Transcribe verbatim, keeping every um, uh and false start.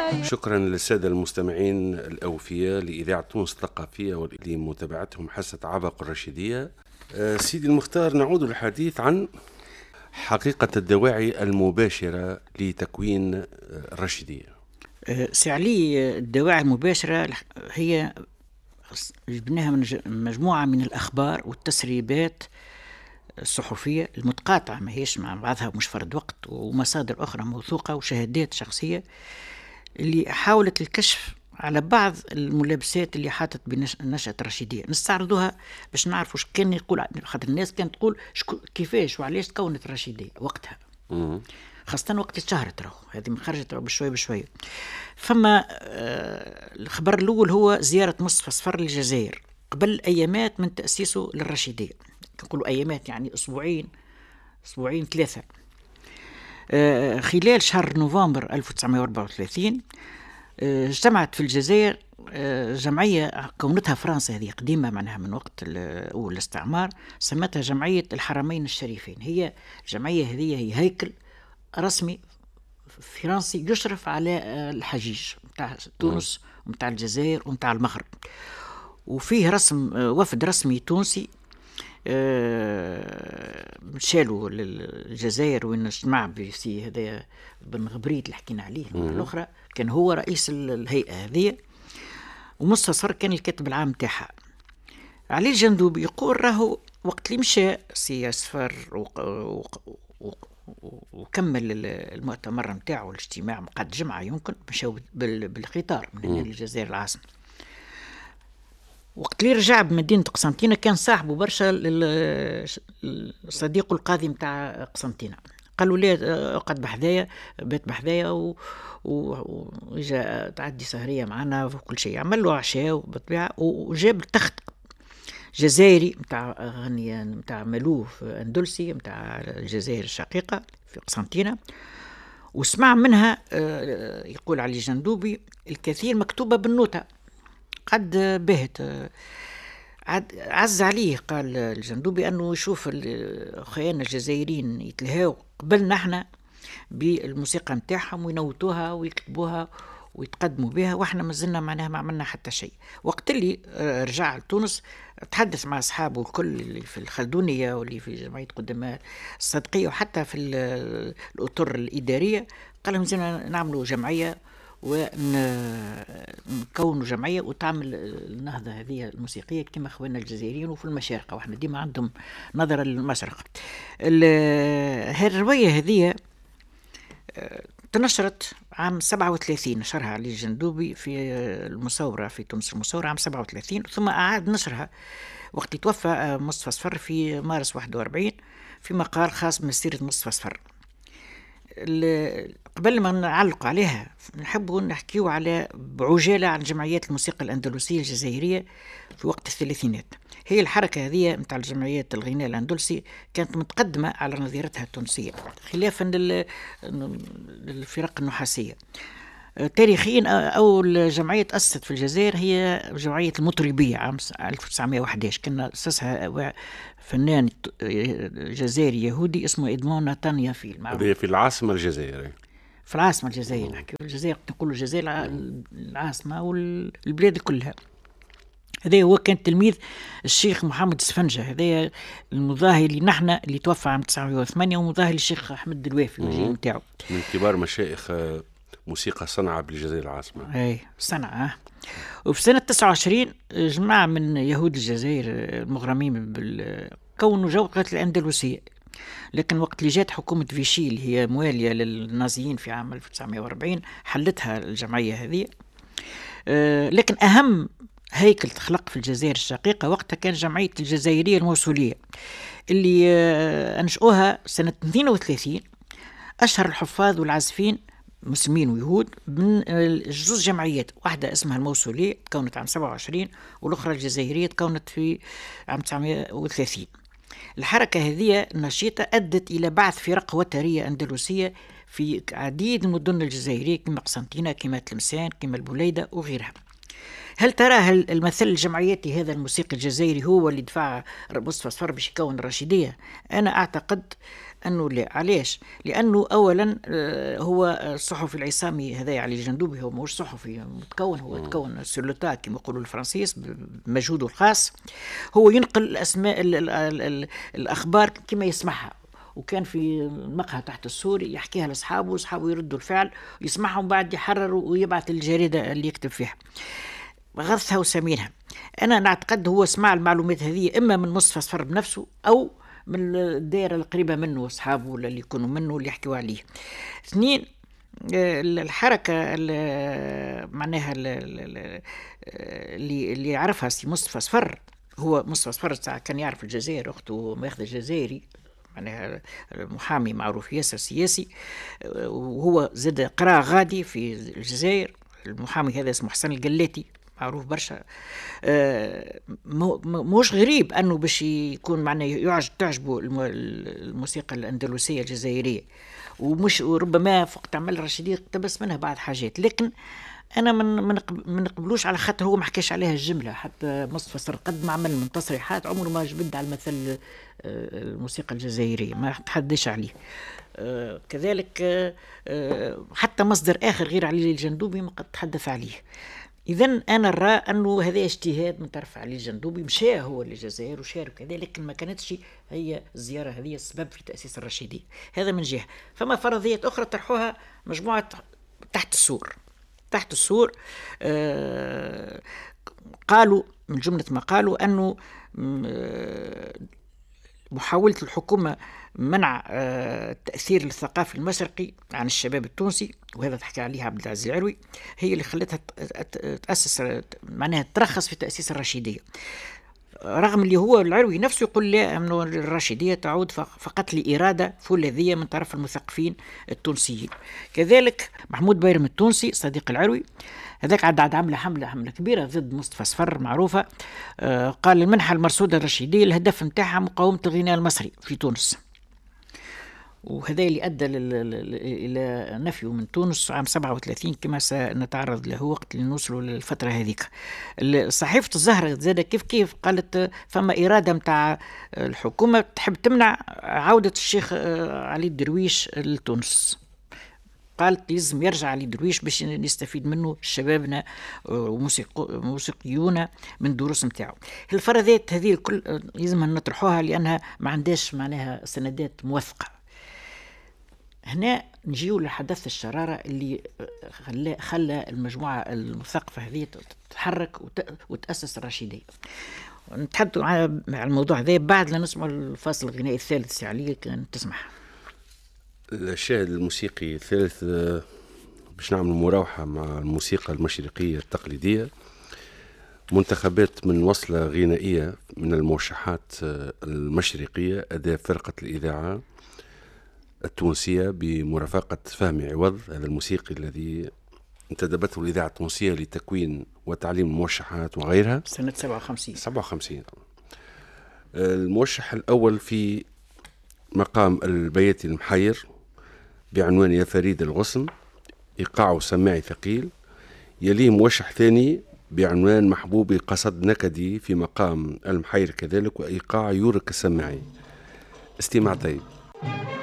شكرا للسادة المستمعين الأوفياء لإذاعة تونس الثقافية ولمتابعتهم حصة عبق الرشيدية. سيدي المختار، نعود للحديث عن حقيقة الدواعي المباشرة لتكوين الرشيدية. سي علي، الدواعي المباشرة هي جبناها من مجموعة من الأخبار والتسريبات الصحفية المتقاطعة، ما هيش مع بعضها مش فرد وقت، ومصادر أخرى موثوقة وشهادات شخصية اللي حاولت الكشف على بعض الملابسات اللي حاطت بنشأة الرشيدية. نستعرضوها باش نعرفوا اش كان يقول، خاطر الناس كانت تقول كيفاش وعلاش تكونت الرشيدية وقتها، خاصة وقت اتشهرت. راهو هذه خرجت بشوية بشوية. فما آه الخبر الأول هو زيارة مصطفى صفر للجزائر قبل أيامات من تأسيسه للرشيدية. نقولوا أيامات يعني أسبوعين أسبوعين ثلاثة. آه خلال شهر نوفمبر ألف وتسعمائة وأربعة وثلاثين آه اجتمعت في الجزائر آه جمعية كونتها فرنسا، هذه قديمة معناها من وقت أول الاستعمار، سمتها جمعية الحرمين الشريفين. هي الجمعية هذه هي هيكل رسمي فرنسي يشرف على الحجيج متاع تونس ومتاع الجزائر ومتاع المغرب، وفيه رسم وفد رسمي تونسي مشالوا للجزائر وين اجتمع في هذا بن غبريت اللي حكينا عليه الأخرى، كان هو رئيس الهيئة هذه، ومصطفى صفر كان الكاتب العام متاعها. علي الجندوبي يقول راهو وقت اللي مشى سي صفر وكمل المؤتمر متاعه الاجتماع قد جمعة يمكن مشاو بالقطار من هنا للجزائر العاصمة. وقت اللي رجع بمدينة قسنطينة كان صاحبه برشا الصديق القاضي متاع قسنطينة، قالوا ليه اقعد بحذايا بيت بحذايا وإجا تعدي سهرية معنا وكل شيء. عمل له عشاء وبالطبيعة وجاب التخت جزائري متاع غنية متاع ملوف أندلسي متاع الجزائر الشقيقة في قسنطينة، وسمع منها يقول علي جندوبي الكثير مكتوبة بالنوتة قد بهت. عز عليه قال الجندوبي أنه يشوف أخواننا الجزائريين يتلهاو قبلنا احنا بالموسيقى متاعهم وينوتوها ويكتبوها ويتقدموا بها، واحنا ما زلنا معناها ما عملنا حتى شيء. وقت اللي رجع لتونس تحدث مع أصحابه الكل اللي في الخلدونية واللي في جمعية قدماء الصدقية وحتى في الأطر الإدارية، قال لهم زينا نعملوا جمعية ونكونوا جمعية وتعمل النهضة هذه الموسيقية كما أخواننا الجزائريين وفي المشارقة، وإحنا ديما عندهم نظرة للمشرق. هذه الرواية هذه تنشرت عام سبعة وثلاثين، نشرها علي الجندوبي في المصورة في تونس المصورة عام سبعة وثلاثين، ثم أعاد نشرها وقت توفى مصطفى صفر في مارس واحد وأربعين في مقال خاص بمسيرة مصطفى صفر. قبل ما نعلق عليها نحب نحكيو على بعجالة عن جمعيات الموسيقى الأندلسية الجزائرية في وقت الثلاثينات. هي الحركة هذه متاع الجمعيات الغناء الأندلسي كانت متقدمة على نظيرتها التونسية خلافا للفرق النحاسية. تاريخيا أول جمعية تأسست في الجزائر هي جمعية المطربية عام ألف وتسعمائة وأحد عشر، كان أسسها فنان جزائري يهودي اسمه إدمون ناتانيا فيل. هذه في العاصمة الجزائرية، في العاصمة الجزائرية نحكي في الجزائر، نقولوا الجزائر العاصمة والبلاد كلها. هذا هو كان تلميذ الشيخ محمد سفنجة، هذا المظاهر اللي نحن اللي توفى عام تسعمائة وثمانية، ومظاهر الشيخ أحمد الوافي الجيل نتاعو من كبار مشايخ موسيقى صنعاء بالجزائر العاصمة. اي صنعاء. وفي سنة تسعة وعشرين جماعة من يهود الجزائر المغرمين بال كونوا جوقة الأندلسية، لكن وقت اللي جات حكومة فيشي اللي هي موالية للنازيين في عام ألف وتسعمائة وأربعين حلتها الجمعية هذه. أه لكن أهم هيكل تخلق في الجزائر الشقيقة وقتها كان جمعية الجزائرية الموصولية اللي أه أنشأوها سنة اثنين وثلاثين. أشهر الحفاظ والعازفين مسلمين ويهود من جزء جمعيات، واحدة اسمها الموصولية تكونت عام سبعة وعشرين والأخرى الجزائرية تكونت في عام تسعمائة وثلاثين. الحركة هذه النشيطة أدت إلى بعث فرق وترية أندلسية في عديد المدن الجزائرية كما قسنطينة كما تلمسان كما البوليدة وغيرها. هل ترى هل المثل الجمعياتي هذا الموسيقي الجزائري هو اللي دفع مصطفى صفر باش يكون الرشيدية؟ أنا أعتقد أنه لا. علاش؟ لأنه أولا هو الصحفي العصامي هذا علي الجندوبي هو مش صحفي متكون، هو تكون سولوتا كما يقولوا الفرنسيس بمجهوده الخاص. هو ينقل الأسماء ال ال ال ال الأخبار كما يسمعها، وكان في مقهى تحت السور يحكيها لاصحابه واصحابه يردوا الفعل ويسمعهم بعد يحرر ويبعث الجريده اللي يكتب فيها، غثها وسمينها. انا نعتقد هو سمع المعلومات هذه اما من مصطفى صفر بنفسه او من الدائره القريبه منه واصحابه اللي يكونوا منه اللي يحكوا عليه. اثنين، الحركه اللي معناها اللي اللي يعرفها سي مصطفى صفر، هو مصطفى صفر كان يعرف الجزائر، اخته ماخذ الجزائري معناها محامي معروف ياسر سياسي، وهو زاد قرا غادي في الجزائر. المحامي هذا اسمه حسن القلاتي معروف برشا. موش غريب انه باش يكون معناه يعجب تعجبه الموسيقى الاندلسيه الجزائريه، ومش وربما فوق تعمل رشيدي اقتبس منها بعض حاجات، لكن انا من من نقبلوش على خاطر هو ما حكاش عليها الجمله. حتى مصطفى صفر قد ما عمل من تصريحات عمره ما جبد على المثل الموسيقى الجزائريه، ما تحدش عليه. آه كذلك آه آه حتى مصدر آخر غير علي الجندوبي ما قد تحدث عليه. إذا أنا نرى أنه هذا اجتهاد من طرف علي الجندوبي، مشى هو للجزائر وشارك كذا، لكن ما كانتش هي الزيارة هذه السبب في تأسيس الرشيدية. هذا من جهة. فما فرضيات أخرى طرحوها مجموعة تحت السور. تحت السور آه قالوا من جملة ما قالوا أنه آه محاولة الحكومة منع التأثير الثقافي المشرقي عن الشباب التونسي، وهذا تحكي عليها عبد العزيز العروي، هي اللي خلتها تأسس معناها ترخص في تأسيس الرشيدية، رغم اللي هو العروي نفسه يقول لا أنه الرشيدية تعود فقط لإرادة فولاذية من طرف المثقفين التونسيين. كذلك محمود بيرم التونسي صديق العروي هذاك عاد عاد عمل حملة حملة كبيرة ضد مصطفى صفر معروفة. آه قال المنحة المرصودة الرشيدية الهدف نتاعها مقاومة الغناء المصري في تونس، وهذا اللي أدى إلى نفيه من تونس عام سبعة وثلاثين كما سنتعرض له وقت اللي نوصلوا للفترة هذيك. صحيفة الزهرة زادة كيف كيف قالت فما إرادة متاع الحكومة تحب تمنع عودة الشيخ علي الدرويش لتونس، قالت لازم يرجع علي درويش باش نستفيد منه شبابنا وموسيقيونا من دروس متاعه. الفرضيات هذه الكل لازم نطرحوها لأنها ما عندهاش معناها سندات موثقة. هنا نجيو لحدث الشرارة اللي خلى خلى المجموعة المثقفة هذه تتحرك وتأسس الرشيدية. نتحدثوا على الموضوع هذا بعد لا نسمع الفاصل الغنائي الثالث سي علي كان تسمح. الشاهد الموسيقي الثالث باش نعمل مراوحة مع الموسيقى المشرقية التقليدية، منتخبات من وصلة غنائية من الموشحات المشرقية أداء فرقة الإذاعة التونسية بمرافقة فهمي عوض، هذا الموسيقي الذي انتدبته الإذاعة التونسية لتكوين وتعليم الموشحات وغيرها سنة سبعة وخمسين. سبعة وخمسين. الموشح الأول في مقام البياتي المحير بعنوان يا فريد الغصن، إيقاع سماعي ثقيل. يليه موشح ثاني بعنوان محبوبي قصد نكدي في مقام المحير كذلك، وإيقاع يورك السماعي. استماع طيب.